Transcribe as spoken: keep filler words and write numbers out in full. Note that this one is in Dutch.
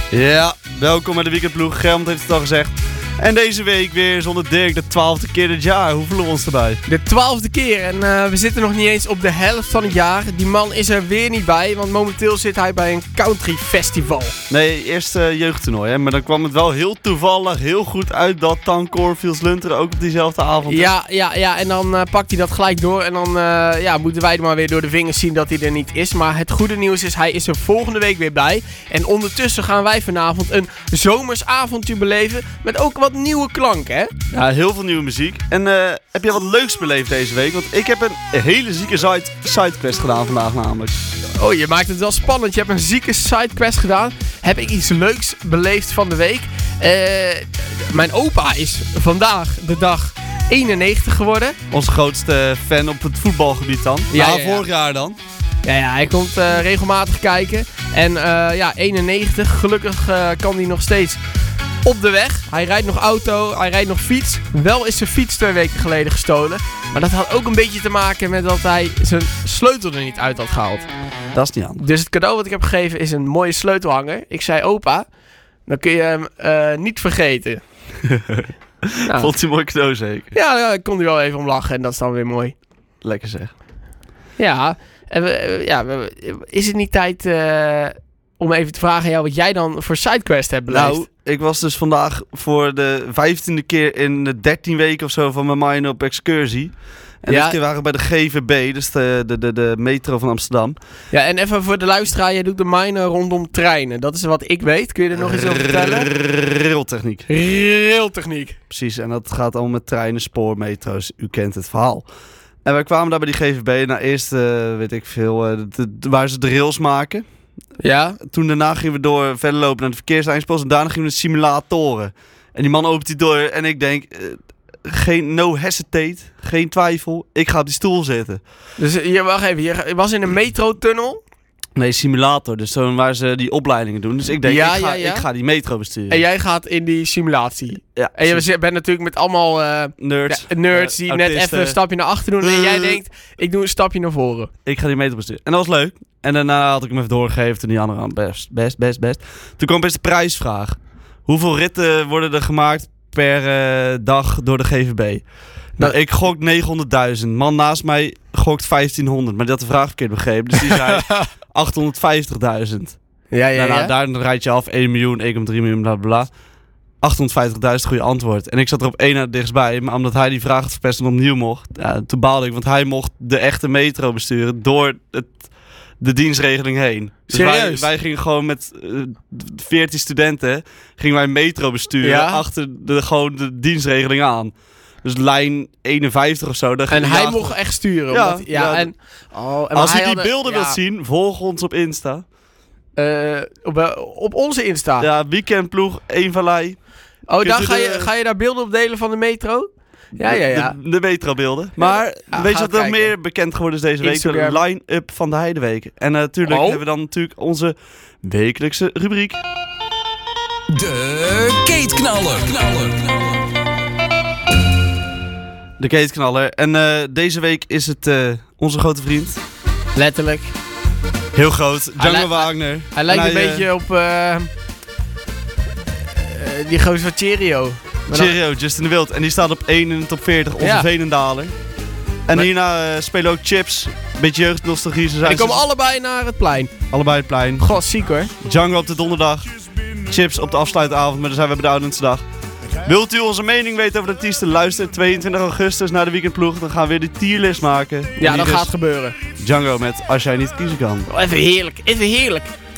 Ja, welkom bij de weekendploeg. Gelmond heeft het al gezegd. En deze week weer zonder Dirk, de twaalfde keer dit jaar. Hoe voelen we ons erbij? De twaalfde keer en uh, we zitten nog niet eens op de helft van het jaar. Die man is er weer niet bij, want momenteel zit hij bij een country festival. Nee, eerst uh, jeugdtoernooi, hè? Maar dan kwam het wel heel toevallig heel goed uit dat Tan Cornfields Lunteren ook op diezelfde avond is. Ja, ja, ja, en dan uh, pakt hij dat gelijk door en dan uh, ja, moeten wij er maar weer door de vingers zien dat hij er niet is. Maar het goede nieuws is, hij is er volgende week weer bij. En ondertussen gaan wij vanavond een zomers avontuur beleven met ook wat nieuwe klanken, hè? Ja, heel veel nieuwe muziek. En uh, heb je wat leuks beleefd deze week? Want ik heb een hele zieke side, sidequest gedaan vandaag namelijk. Oh, je maakt het wel spannend. Je hebt een zieke sidequest gedaan. Heb ik iets leuks beleefd van de week? Uh, mijn opa is vandaag de dag eenennegentig geworden. Onze grootste fan op het voetbalgebied dan. Ja, nou, ja, ja. vorig jaar dan. Ja, ja, hij komt uh, regelmatig kijken. En uh, ja, eenennegentig. Gelukkig uh, kan hij nog steeds op de weg. Hij rijdt nog auto, hij rijdt nog fiets. Wel is zijn fiets twee weken geleden gestolen. Maar dat had ook een beetje te maken met dat hij zijn sleutel er niet uit had gehaald. Dat is niet handig. Dus het cadeau wat ik heb gegeven is een mooie sleutelhanger. Ik zei, opa, dan kun je hem uh, niet vergeten. Nou, vond hij een mooi cadeau zeker? Ja, ja, ik kon er wel even om lachen en dat is dan weer mooi. Lekker zeg. Ja, en we, ja we, is het niet tijd uh, om even te vragen aan jou wat jij dan voor sidequest hebt beleefd? Nou, ik was dus vandaag voor de vijftiende keer in de dertien weken of zo van mijn minor op excursie. En ja. dit keer waren we bij de G V B, dus de, de, de, de metro van Amsterdam. Ja, en even voor de luisteraar, jij doet de minor rondom treinen. Dat is wat ik weet. Kun je er nog eens over vertellen? Railtechniek. Railtechniek. Precies, en dat gaat allemaal met treinen, spoor, metro's. U kent het verhaal. En wij kwamen daar bij die G V B. Nou, eerst, uh, weet ik veel, uh, de, de, waar ze de rails maken. Ja. Toen daarna gingen we door verder lopen naar de verkeerslijnspost. En daarna gingen we naar de simulatoren. En die man opent die door en ik denk, uh, geen no hesitate, geen twijfel. Ik ga op die stoel zitten. Dus je, wacht even, je was in een metrotunnel? Nee, simulator. Dus zo waar ze die opleidingen doen. Dus ik denk, ja, ik, ga, ja, ja. ik ga die metro besturen. En jij gaat in die simulatie. Ja, en je bent natuurlijk met allemaal uh, nerds, ja, nerds die uh, net autisten. even een stapje naar achter doen. En jij denkt, ik doe een stapje naar voren. Ik ga die metro besturen. En dat was leuk. En daarna had ik hem even doorgegeven. Toen die andere aan best, best, best, best. Toen kwam best de prijsvraag. Hoeveel ritten worden er gemaakt per uh, dag door de G V B? Nou, ik gok negenhonderdduizend. Man naast mij gokt vijftienhonderd. Maar die had de vraag verkeerd begrepen. Dus die zei achthonderdvijftigduizend. Ja, ja, nou, ja. Daar rijd je af. één miljoen, één komma drie miljoen, bla bla bla. achthonderdvijftigduizend, goede antwoord. En ik zat er op één na het dichtstbij. Maar omdat hij die vraag had verpest en opnieuw mocht. Ja, toen baalde ik. Want hij mocht de echte metro besturen door het, de dienstregeling heen. Dus Serieus? Wij, wij gingen gewoon met uh, veertien studenten. Gingen wij metro besturen. Ja? Achter de, gewoon de dienstregeling aan. Dus lijn eenenvijftig of zo. En hij ja, mocht echt sturen. Ja, omdat, ja, ja. En, oh, en als je die hadden, beelden ja, wilt zien, volg ons op Insta. Uh, op, op onze Insta? Ja, weekendploeg, één vallei. Oh, daar ga, de, je, ga je daar beelden op delen van de metro? Ja, ja, ja. De, de metrobeelden. Maar ja, weet je wat nog kijken. meer bekend geworden is deze week? Instagram. De line-up van de Heideweek. En natuurlijk uh, oh. hebben we dan natuurlijk onze wekelijkse rubriek. De Keetknaller. Knaller. De Keetknaller. En uh, deze week is het uh, onze grote vriend. Letterlijk. Heel groot. Django li- Wagner. Hij lijkt hij, een beetje uh, op uh, uh, die gozer van Cheerio. Cheerio, Justin de Wild. En die staat op één in de top veertig, onze ja. Veenendaler. En maar hierna uh, spelen ook Chips. Een beetje jeugdnostalgie. Die komen allebei naar het plein. Allebei het plein. God, ziek hoor. Django op de donderdag. Chips op de afsluitavond, maar dan zijn we bij de Oudensdag. Wilt u onze mening weten over de artiesten? Luister tweeëntwintig augustus naar de weekendploeg. Dan gaan we weer de tierlist maken. Ja, dat gaat gebeuren. Django met Als jij niet kiezen kan. Oh, even heerlijk, even heerlijk.